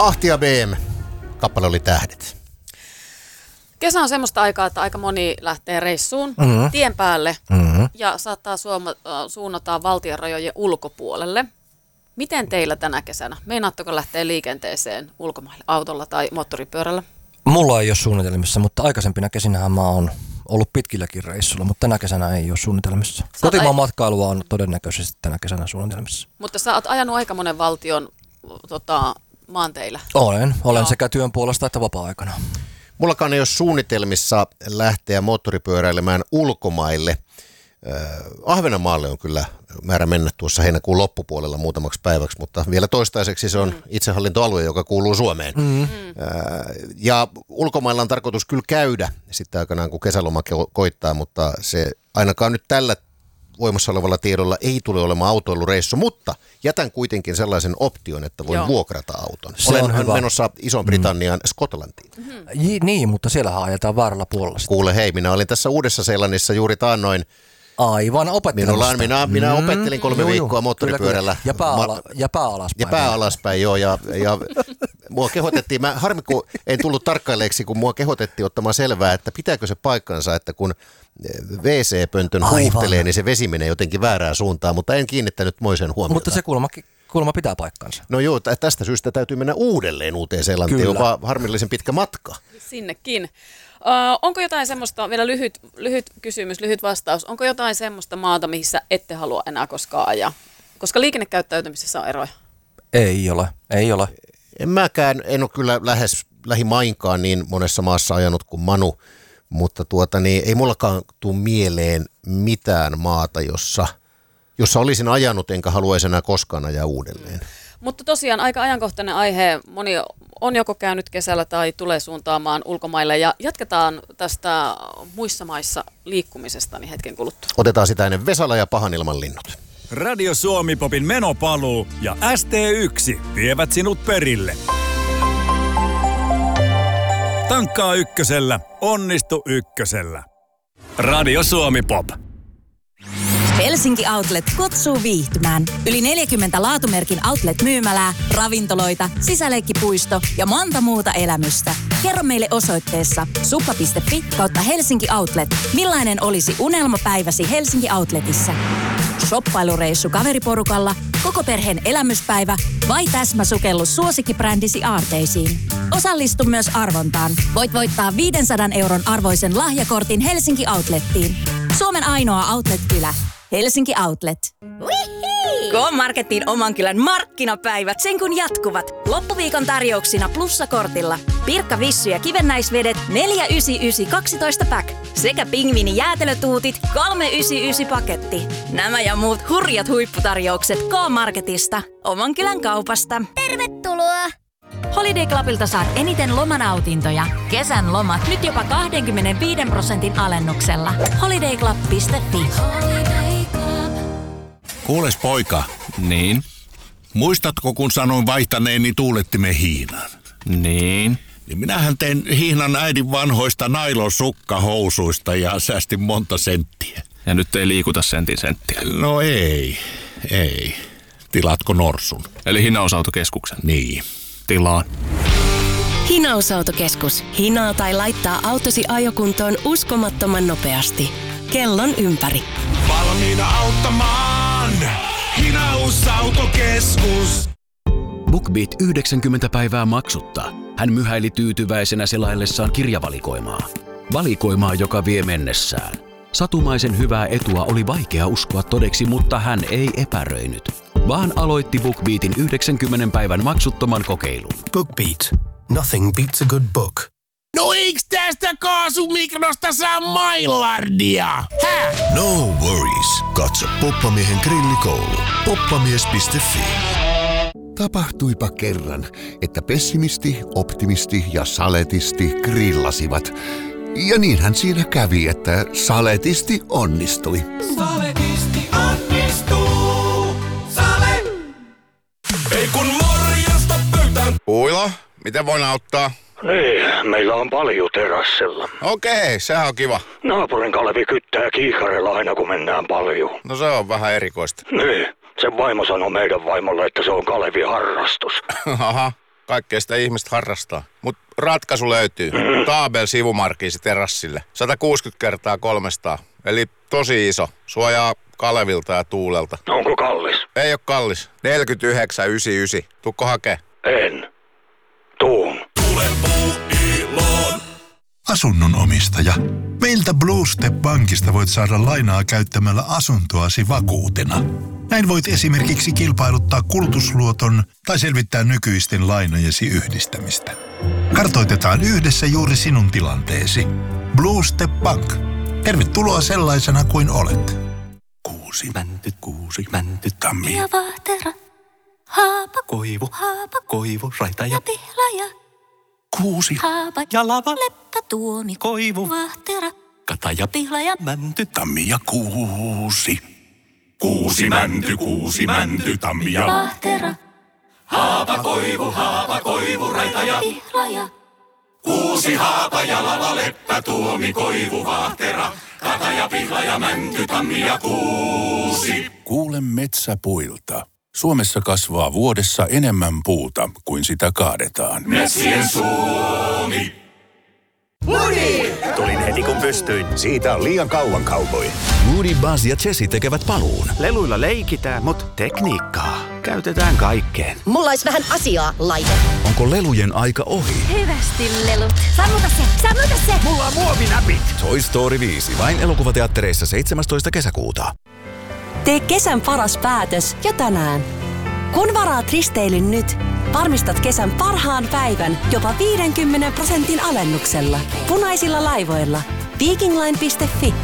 Ahti ja BM. Kappale oli Tähdet. Kesä on semmoista aikaa, että aika moni lähtee reissuun tien päälle ja saattaa suunnata valtion rajojen ulkopuolelle. Miten teillä tänä kesänä? Meinaatteko lähteä liikenteeseen ulkomaille autolla tai moottoripyörällä? Mulla ei ole suunnitelmissa, mutta aikaisempina kesinähän mä oon ollut pitkilläkin reissulla, mutta tänä kesänä ei ole suunnitelmissa. Kotimaan matkailua on todennäköisesti tänä kesänä suunnitelmissa. Mutta sä oot ajanut aika monen valtion maanteillä. Olen sekä työn puolesta että vapaa-aikana. Mullakaan ei ole suunnitelmissa lähteä moottoripyöräilemään ulkomaille. Ahvenanmaalle on kyllä määrä mennä tuossa heinäkuun loppupuolella muutamaksi päiväksi, mutta vielä toistaiseksi se on itsehallintoalue, joka kuuluu Suomeen. Ja ulkomailla on tarkoitus kyllä käydä sitten aikanaan, kun kesäloma koittaa, mutta se ainakaan nyt tällä voimassa olevalla tiedolla ei tule olemaan autoilureissu, mutta jätän kuitenkin sellaisen option, että voin vuokrata auton. Olen menossa Iso-Britanniaan Skotlantiin. Niin, mutta siellähän ajetaan väärällä puolella. Kuule hei, minä olin tässä Uudessa-Seelannissa juuri taannoin. Aivan opettelemista. Minä opettelin 3 viikkoa moottoripyörällä. Kyllä. Ja pää alaspäin. Ja pää alaspäin, joo. Ja mua kehotettiin, harmi kun en tullut tarkkailleeksi, kun mua kehotettiin ottamaan selvää, että pitääkö se paikkansa, että kun WC-pöntön huuhtelee, niin se vesi menee jotenkin väärään suuntaan, mutta en kiinnittänyt moisen huomiota. Mutta se kuulemma pitää paikkansa. No joo, tästä syystä täytyy mennä uudelleen Uuteen-Seelantiin, on vaan harmillisen pitkä matka. Sinnekin. Onko jotain semmoista, vielä lyhyt kysymys, lyhyt vastaus, onko jotain semmoista maata, missä ette halua enää koskaan ajaa? Koska liikennekäyttäytymisessä on eroja. Ei ole. En ole kyllä lähimainkaan niin monessa maassa ajanut kuin Manu, mutta ei mullakaan tule mieleen mitään maata, jossa olisin ajanut enkä haluaisi enää koskaan ajaa uudelleen. Mutta tosiaan aika ajankohtainen aihe. Moni on joko käynyt kesällä tai tulee suuntaamaan ulkomaille. Ja jatketaan tästä muissa maissa liikkumisesta niin hetken kuluttua. Otetaan sitä ennen Vesala ja Pahan ilman linnut. Radio Suomi-popin menopaluu ja ST1 vievät sinut perille. Tankkaa ykkösellä, onnistu ykkösellä. Radio Suomi-pop. Helsinki Outlet kutsuu viihtymään. Yli 40 laatumerkin outlet-myymälää, ravintoloita, sisäleikkipuisto ja monta muuta elämystä. Kerro meille osoitteessa suppa.fi/Helsinki Outlet. Millainen olisi unelmapäiväsi Helsinki Outletissa? Shoppailureissu kaveriporukalla, koko perheen elämyspäivä vai täsmäsukellus suosikkibrändisi aarteisiin. Osallistu myös arvontaan. Voit voittaa 500 € arvoisen lahjakortin Helsinki Outlettiin. Suomen ainoa outlet-kylä. Helsinki Outlet. K-Marketin oman kylän markkinapäivät sen kun jatkuvat. Loppuviikon tarjouksina plussakortilla. Pirkka Vissy ja kivennäisvedet 4,99 12 pack. Sekä pingviini jäätelötuutit 3,99 paketti. Nämä ja muut hurjat huipputarjoukset K-Marketista. Oman kylän kaupasta. Tervetuloa! Holiday Clubilta saat eniten lomanautintoja. Kesän lomat nyt jopa 25% alennuksella. holiday.club.fi. Kuules poika. Niin? Muistatko kun sanoin vaihtaneeni tuulettimen hihnaan? Niin? Minähän tein hihnan äidin vanhoista nailonsukkahousuista ja säästin monta senttiä. Ja nyt ei liikuta sentin senttiä. No ei. Tilaatko norsun? Eli hinausautokeskuksen? Niin. Tilaan. Hinausautokeskus. Hinaa tai laittaa autosi ajokuntoon uskomattoman nopeasti. Kellon ympäri. Valmiina auttamaan. Hinausautokeskus. BookBeat 90 päivää maksutta. Hän myhäili tyytyväisenä selaillessaan kirjavalikoimaa. Valikoimaa, joka vie mennessään. Satumaisen hyvää etua oli vaikea uskoa todeksi, mutta hän ei epäröinyt, vaan aloitti BookBeatin 90 päivän maksuttoman kokeilun. BookBeat. Nothing beats a good book. No eiks tästä kaasumikrosta saa mailardia? Häh? No worries. Katso Poppamiehen grillikoulu. Poppamies.fi. Tapahtuipa kerran, että pessimisti, optimisti ja saletisti grillasivat. Ja niinhän siinä kävi, että saletisti onnistui. Saletisti onnistuu. Sale! Ei kun morjesta pöytään. Uilo, miten voin auttaa? Niin, meillä on paljon terassilla. Okei, sehän on kiva. Naapurin Kalevi kyttää kiikarilla aina kun mennään paljon. No se on vähän erikoista. Niin, sen vaimo sanoi meidän vaimolle, että se on Kalevin harrastus. Aha. Kaikkea sitä ihmiset harrastaa. Mut ratkaisu löytyy. Taabel sivumarkiisi terassille. 160x300. Eli tosi iso. Suojaa kalevilta ja tuulelta. Onko kallis? Ei oo kallis. 49,99. Tuukko hakee? En. Tuun. Asunnon omistaja. Meiltä Blue Step Bankista voit saada lainaa käyttämällä asuntoasi vakuutena. Näin voit esimerkiksi kilpailuttaa kulutusluoton tai selvittää nykyisten lainojesi yhdistämistä. Kartoitetaan yhdessä juuri sinun tilanteesi. Blue Step Bank. Tervetuloa sellaisena kuin olet. Kuusi mänty, tammi. Ja vahtera, haapa, koivu, raita ja pihlaja. Kuusi, haapa ja lava, leppä, tuomi, koivu, vahtera, kata ja pihlaja, mänty, tammi ja kuusi. Kuusi mänty, tammi ja vahtera. Haapa, koivu, raita ja pihlaja. Kuusi haapa ja lava, leppä, tuomi, koivu, vahtera, kata ja pihlaja, mänty, tammi ja kuusi. Kuule metsäpuilta. Suomessa kasvaa vuodessa enemmän puuta kuin sitä kaadetaan. Metsien Suomi. Woody! Tulin heti kun pystyin. Siitä on liian kauan cowboy. Woody, Buzz ja Jessie tekevät paluun. Leluilla leikitään, mutta tekniikkaa käytetään kaikkeen. Mulla olisi vähän asiaa, laite. Onko lelujen aika ohi? Hyvästi lelut. Sammuta se! Mulla on muovinäpit. Toy Story 5. Vain elokuvateattereissa 17. kesäkuuta. Tee kesän paras päätös jo tänään. Kun varaat risteilyn nyt, varmistat kesän parhaan päivän jopa 50% alennuksella. Punaisilla laivoilla. Vikingline.fi